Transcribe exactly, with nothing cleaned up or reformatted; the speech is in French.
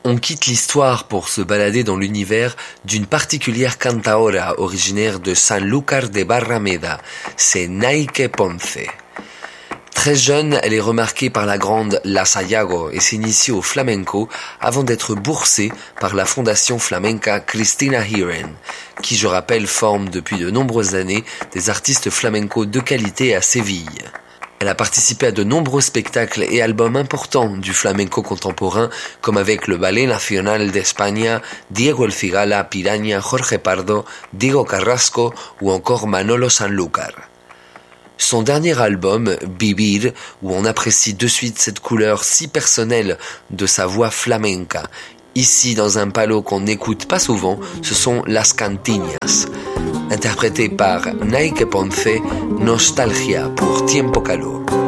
On quitte l'histoire pour se balader dans l'univers d'une particulière cantaora originaire de Sanlúcar de Barrameda, c'est Naique Ponce. Très jeune, elle est remarquée par la grande La Sayago et s'initie au flamenco avant d'être boursée par la fondation flamenca Cristina Hiren, qui, je rappelle, forme depuis de nombreuses années des artistes flamenco de qualité à Séville. Elle a participé à de nombreux spectacles et albums importants du flamenco contemporain, comme avec le Ballet Nacional d'Espagne, Diego El Cigala, Piraña, Jorge Pardo, Diego Carrasco ou encore Manolo Sanlúcar. Son dernier album, Vivir, où on apprécie de suite cette couleur si personnelle de sa voix flamenca. Ici, dans un palo qu'on n'écoute pas souvent, ce sont Las Cantiñas. Interprété par Naique Ponce, Nostalgia pour Tiempo Calor.